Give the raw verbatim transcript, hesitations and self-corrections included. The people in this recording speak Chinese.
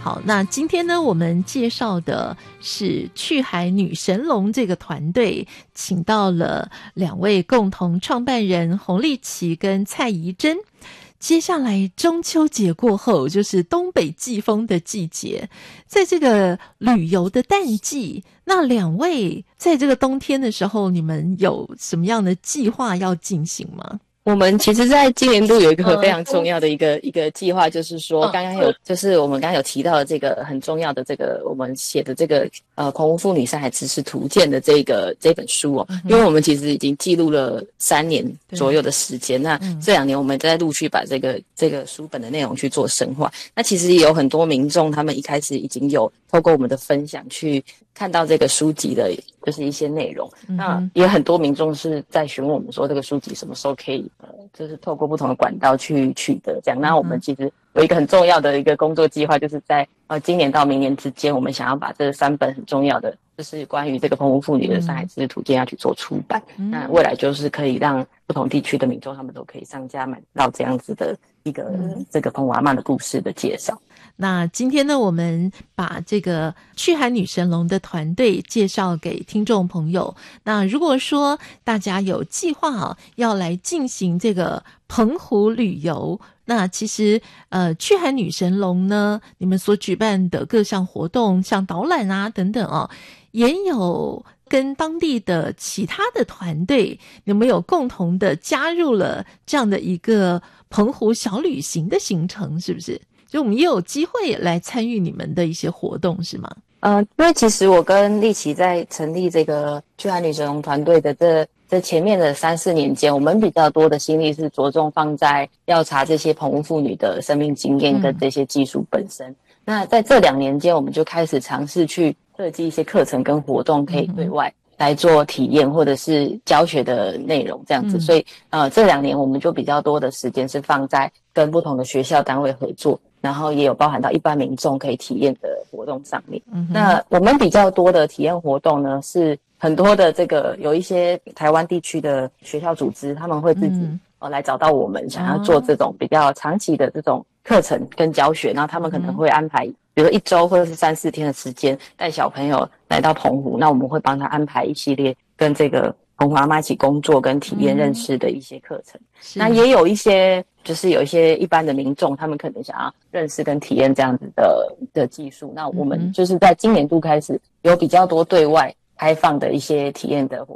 好，那今天呢，我们介绍的是去海女神龙这个团队，请到了两位共同创办人洪立奇跟蔡怡珍。接下来中秋节过后，就是东北季风的季节，在这个旅游的淡季，那两位在这个冬天的时候，你们有什么样的计划要进行吗？ 我们其实在今年度有一个非常重要的一个、嗯、一个计划，就是说刚刚有就是我们刚刚有提到的这个很重要的这个我们写的这个呃澎湖妇女山海知识图鉴的这个这本书哦、嗯，因为我们其实已经记录了三年左右的时间，那这两年我们在陆续把这个这个书本的内容去做深化。那其实也有很多民众他们一开始已经有透过我们的分享去看到这个书籍的就是一些内容，嗯、那也很多民众是在询问我们说这个书籍什么时候可以呃，就是透过不同的管道去取得这样。那我们其实有一个很重要的一个工作计划，就是在呃今年到明年之间，我们想要把这三本很重要的就是关于这个澎湖妇女的山海知识图鉴要去做出版、嗯、那未来就是可以让不同地区的民众他们都可以上架买到这样子的一个、嗯、这个澎湖阿嬷的故事的介绍。 那今天呢，我们把这个去海女神龙的团队介绍给听众朋友。那如果说大家有计划啊，要来进行这个澎湖旅游，那其实呃，去海女神龙呢，你们所举办的各项活动，像导览啊等等啊，也有跟当地的其他的团队，你们有共同的加入了这样的一个澎湖小旅行的行程，是不是？就我们也有机会来参与你们的一些活动，是吗？ 呃，因为其实我跟立奇在成立这个去海女神龙团队的这这前面的三四年间，我们比较多的心力是着重放在调查这些澎湖妇女的生命经验跟这些技术本身、嗯、那在这两年间，我们就开始尝试去设计一些课程跟活动，可以对外来做体验或者是教学的内容这样子、嗯、所以呃这两年我们就比较多的时间是放在跟不同的学校单位合作，然后也有包含到一般民众可以体验的活动上面、嗯、那我们比较多的体验活动呢，是很多的这个有一些台湾地区的学校组织，他们会自己、嗯、呃来找到我们，想要做这种比较长期的这种课程跟教学，然后他们可能会安排比如说一周或者是三四天的时间带小朋友来到澎湖，那我们会帮他安排一系列跟这个澎湖阿嬷一起工作跟体验认识的一些课程、嗯、那也有一些就是有一些一般的民众，他们可能想要认识跟体验这样子的的技术，那我们就是在今年度开始有比较多对外开放的一些体验的活动。